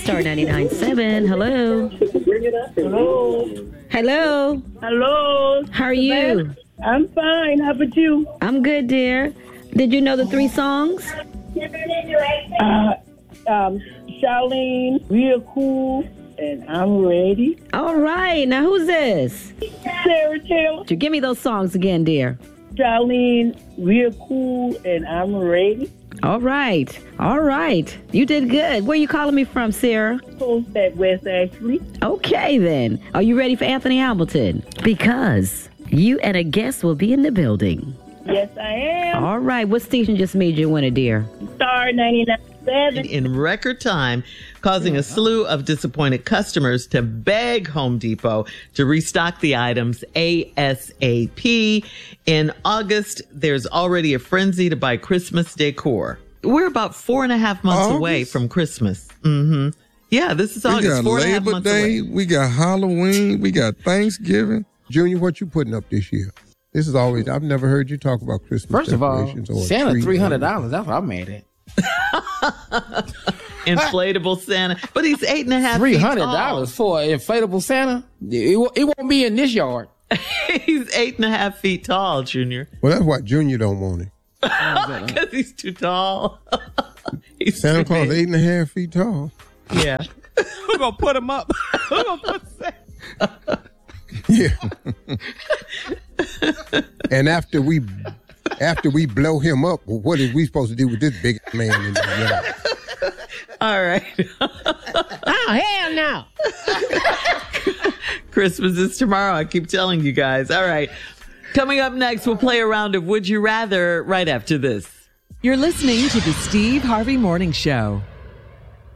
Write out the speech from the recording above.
Star 99.7. Hello. Hello. Hello. Hello. How are you? I'm fine. How about you? I'm good, dear. Did you know the 3 songs? Charlene, Real Cool, and I'm Ready. All right. Now, who's this? Sarah Taylor. You give me those songs again, dear. Charlene, Real Cool, and I'm Ready. All right. All right. You did good. Where you calling me from, Sarah? Post at West Ashley. Okay, then. Are you ready for Anthony Hamilton? Because you and a guest will be in the building. Yes, I am. All right. What station just made you a winner, dear? Star 99.7. In record time, causing a slew of disappointed customers to beg Home Depot to restock the items ASAP. In August, there's already a frenzy to buy Christmas decor. We're about 4.5 months away from Christmas. Mm-hmm. Yeah, this is August. We got 4.5 Labor months Day, away. we got Halloween, we got Thanksgiving. Junior, what you putting up this year? This is always, I've never heard you talk about Christmas First of all, decorations or Santa trees. $300. That's what I'm mad at. Inflatable Santa. But he's 8.5 feet tall. $300 for an inflatable Santa? It won't be in this yard. He's 8.5 feet tall, Junior. Well, that's why Junior don't want it. Because he's too tall. He's Santa too Claus big. 8.5 feet tall. Yeah. We're going to put him up. We're going to put Santa. Yeah. And after we blow him up, what are we supposed to do with this big man in the yard? All right. Oh, hell no. Christmas is tomorrow. I keep telling you guys. All right. Coming up next, we'll play a round of Would You Rather right after this. You're listening to the Steve Harvey Morning Show.